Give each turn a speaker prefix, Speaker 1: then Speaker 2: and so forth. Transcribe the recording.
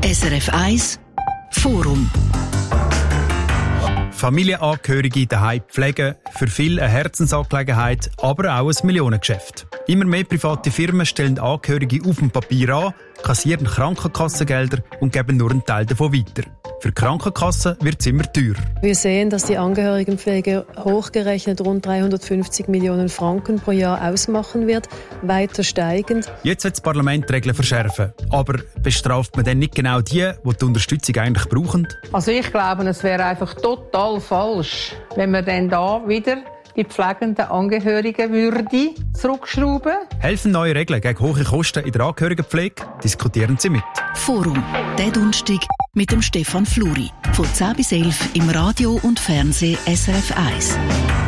Speaker 1: SRF 1 Forum.
Speaker 2: Familienangehörige daheim pflegen, für viele eine Herzensangelegenheit, aber auch ein Millionengeschäft. Immer mehr private Firmen stellen Angehörige auf dem Papier an, kassieren Krankenkassengelder und geben nur einen Teil davon weiter. Für die Krankenkassen wird es immer teurer.
Speaker 3: Wir sehen, dass die Angehörigenpflege hochgerechnet rund 350 Millionen Franken pro Jahr ausmachen wird, weiter steigend.
Speaker 2: Jetzt wird das Parlament die Regeln verschärfen. Aber bestraft man dann nicht genau die Unterstützung eigentlich brauchen?
Speaker 4: Also ich glaube, es wäre einfach total falsch, wenn wir dann da wieder die pflegenden Angehörigenwürde zurückschrauben.
Speaker 2: Helfen neue Regeln gegen hohe Kosten in der Angehörigenpflege? Diskutieren Sie mit.
Speaker 1: Forum, der Donnerstag mit dem Stefan Fluri. Von 10 bis 11 im Radio und Fernsehen SRF 1.